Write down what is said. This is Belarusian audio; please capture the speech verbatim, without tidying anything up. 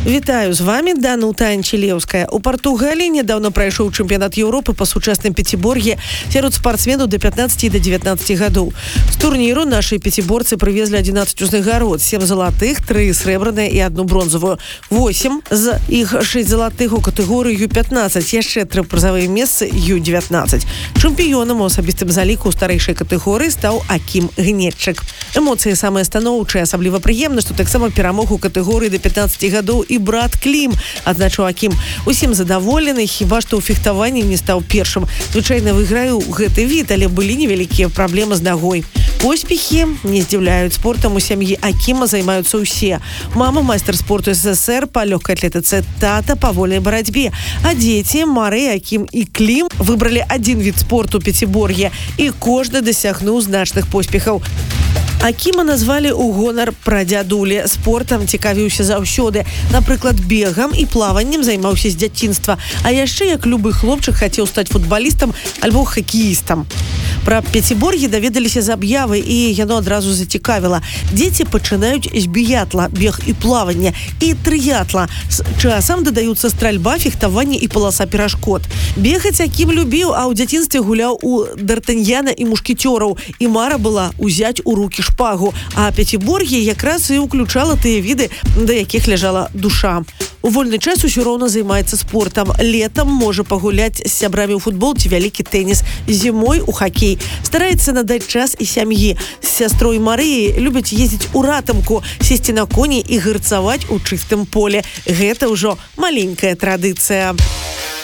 Вітаю, з вами Данута Анчелеўская. У Партугаліі нядаўна прайшоў чэмпіянат Еўропы па сучасным пяцібор'і сярод спартсменаў да пятнаццаці і да дзевятнаццаці гадоў. З турніру нашы пяціборцы прывезлі адзінаццаць узнагарод, сем залатых, тры срэбраныя і одну бронзавую. восем з іх шэсць залатых у катэгорыі ю пятнаццаць, яшчэ тры прызавыя месцы ю дзевятнаццаць. Чэмпіёнам у асабістым заліку ў старэйшай катэгорыі стаў Акім Гнетчык. Эмоцыі самыя станоўчыя, асабліва прыемна, што таксама перамог у катэгорыі да пятнаццаці гадоў і брат Клім, адзначыў Акім. Усім задаволены, хіба што ў фехтаванні не стаў першым. Звычайна выйграю гэты від, але былі невялікія праблемы з нагой. Поспехи не здзіўляюць. Спортам у сям'і Акіма займаюцца ўсе. Мама майстар спорту СССР па лёгкай атлетыцы, тата па вольнай барацьбе. А дзеці Марыя, Акім і Клім выбралі адзін від спорту пяцібор'я, і кожны дасягнуў значных поспехаў. Акіма назвалі ў гонар прадзядулі. Спортам цікавіўся заўсёды. Напрыклад, бегам і плаваннем займаўся з дзяцінства. А яшчэ, як любы хлопчык, хацеў стаць футбалістам альбо хакеістам. Пра пяцібор'е даведаліся з аб'явы, і яно адразу зацікавіла. Дзеці пачынаюць з біятла, бег і плавання, і трыятла. З часам дадаюцца стральба, фехтаванне і паласа перашкод. Бегаць Акім любіў, а ў дзяцінстве гуляў у д'Артаньяна і мушкецёраў. І мара была узяць у рукі шпагу. А пяцібор'е якраз і ўключала тыя віды, да якіх ляжала душа. У вольны час усё роўна займаецца спортам. Летам можа пагуляць з сябрамі ў футбол ці вялікі тэніс. Зімой у хакей. Стараецца надаць час і сям'і. З сястрой Марыяй любяць ездзіць у ратамку, сесці на коні і гарцаваць у чыстым поле. Гэта ўжо маленькая традыцыя.